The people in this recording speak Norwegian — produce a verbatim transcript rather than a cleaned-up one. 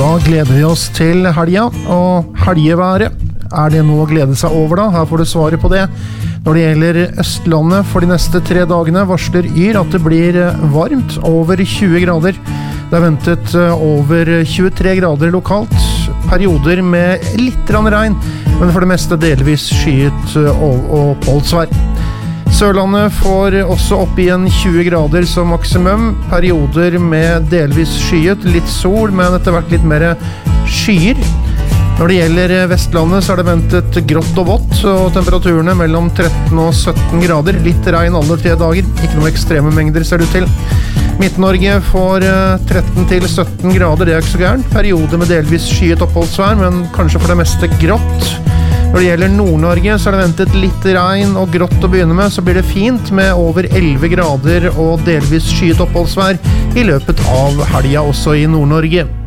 Da gleder vi oss til helga, og helgeværet. Er det noe å glede seg over da? Her får du svaret på det. Når det gjelder Østlandet for de neste tre dagene varsler Yr at det blir varmt, over tjue grader. Det er ventet over tjuetre grader lokalt, perioder med litt regn, men for det meste delvis skyet og oppholdsvær. Sørlandet får også opp igjen tjue grader som maksimum, perioder med delvis skyet, litt sol, men etter hvert litt mer skyer. Når det gjelder Vestlandet så er det ventet grått og vått, og temperaturene mellom tretten og sytten grader, litt regn alle tre dager, ikke noe ekstreme mengder ser du til. Midt-Norge får tretten til sytten grader, det er ikke så gærent, perioder med delvis skyet oppholdsvær, men kanskje for det meste grått. Når det gjelder Nord-Norge så er det ventet litt regn og grått å begynne med, så blir det fint med over elleve grader og delvis skyet oppholdsvær i løpet av helga også i Nord-Norge.